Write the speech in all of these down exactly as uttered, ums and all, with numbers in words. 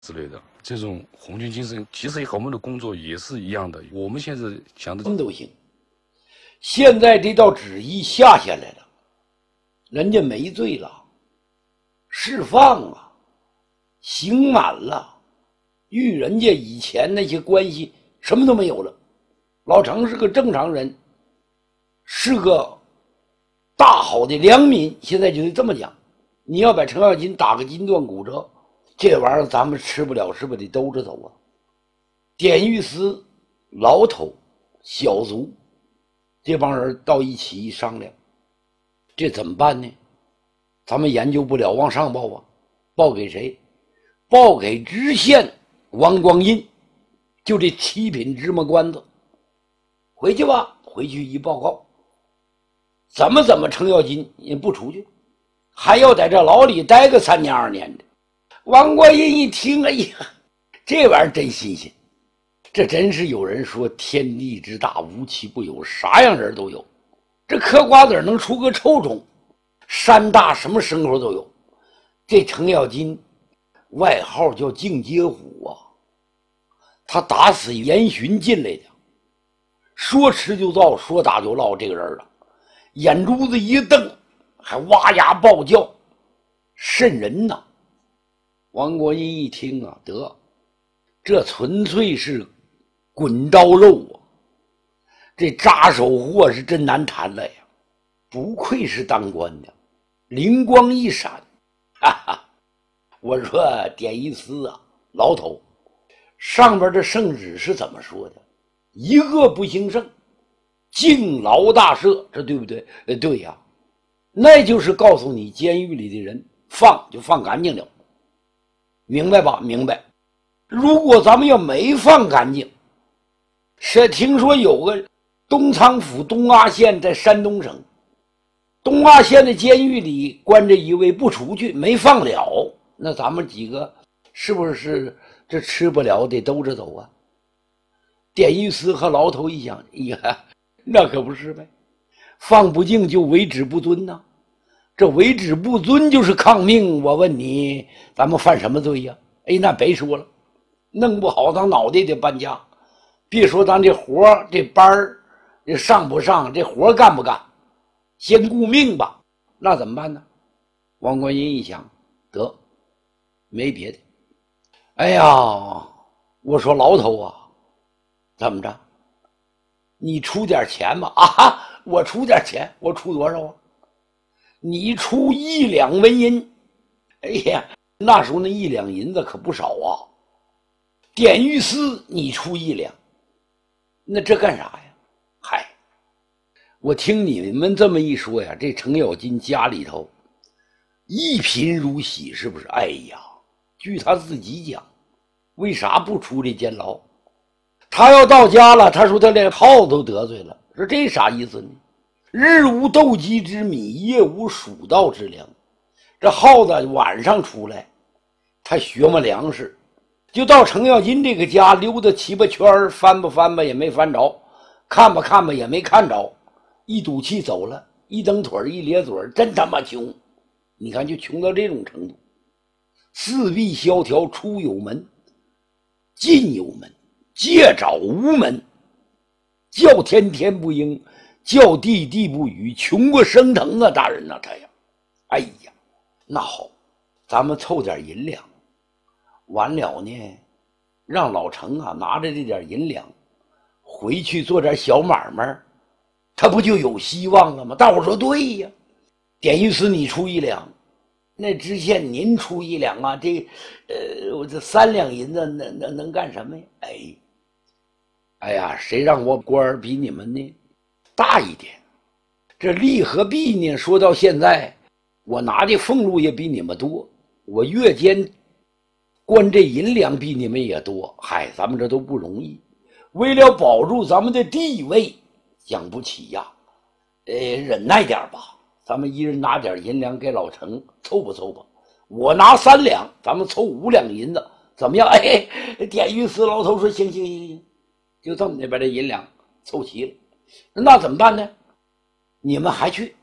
之类的。这种红军精神，其实和我们的工作也是一样的。我们现在想的什么都行。现在这道旨意下下来了，人家没罪了，释放了，刑满了，与人家以前那些关系什么都没有了。老程是个正常人，是个大好的良民，现在就得这么讲。你要把程咬金打个筋断骨折，这玩意儿咱们吃不了，是不是得兜着走啊？典狱司、牢头、小卒这帮人到一起商量，这怎么办呢？咱们研究不了，往上报啊，报给谁？报给知县王光印，就这七品芝麻官子。回去吧，回去一报告，怎么怎么程咬金也不出去，还要在这牢里待个三年二年的。王光印一听，哎呀，这玩意儿真新鲜。这真是有人说天地之大，无奇不有，啥样人都有。这嗑瓜子能出个臭虫，山大什么牲口都有。这程咬金外号叫净街虎啊，他打死严询进来的，说吃就造，说打就落，这个人了，眼珠子一瞪，还哇牙暴叫，瘆人呐。王国印一听啊，得，这纯粹是滚刀肉啊！这扎手货是真难谈了呀！不愧是当官的，灵光一闪，哈哈！我说典狱司啊，牢头上边的圣旨是怎么说的？一恶不兴盛，敬牢大赦，这对不对？呃，对呀，那就是告诉你，监狱里的人放就放干净了，明白吧？明白。如果咱们要没放干净，是听说有个东仓府东阿县在山东省，东阿县的监狱里关着一位不出去，没放了，那咱们几个是不是这吃不了得兜着走啊？典狱司和牢头一想，哎呀，那可不是呗，放不进就为止不尊呐、啊，这为止不尊就是抗命。我问你，咱们犯什么罪呀、啊？哎，那别说了，弄不好咱脑袋得搬家。别说咱这活这班儿这上不上，这活干不干，先顾命吧。那怎么办呢？王观音一想，得，没别的。哎呀，我说牢头啊，怎么着？你出点钱吧。啊，我出点钱，我出多少啊？你出一两纹银。哎呀，那时候那一两银子可不少啊。典狱司你出一两，那这干啥呀？嗨，我听你们这么一说呀，这程咬金家里头一贫如洗，是不是？哎呀，据他自己讲，为啥不出这监牢？他要到家了，他说他连耗子都得罪了，说这啥意思呢？日无斗鸡之米，夜无蜀道之粮。这耗子晚上出来，他学么粮食，就到程咬金这个家溜达七八圈，翻吧翻吧也没翻着，看吧看吧也没看着，一赌气走了，一蹬腿一咧嘴，真他妈穷！你看就穷到这种程度。四壁萧条出有门，进有门，借找无门，叫天天不应，叫地地不语，穷过升腾啊！大人呐、啊，他呀，哎呀，那好，咱们凑点银两，完了呢，让老程啊拿着这点银两回去做点小买卖，他不就有希望了吗？大伙说对呀。典狱司你出一两，那知县您出一两啊，这呃我这三两银子能能能干什么呀？哎哎呀，谁让我官儿比你们呢大一点？这利和弊呢，说到现在我拿的俸禄也比你们多，我月间关这银两比你们也多。嗨，咱们这都不容易，为了保住咱们的地位，讲不起呀，呃，忍耐点吧。咱们一人拿点银两给老程，凑不凑吧？我拿三两，咱们凑五两银子，怎么样？哎，典狱司牢头说行行行行，就这么的把这银两凑齐了。那怎么办呢？你们还去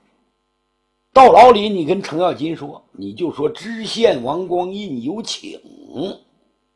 到牢里，你跟程咬金说，你就说知县王光印有请，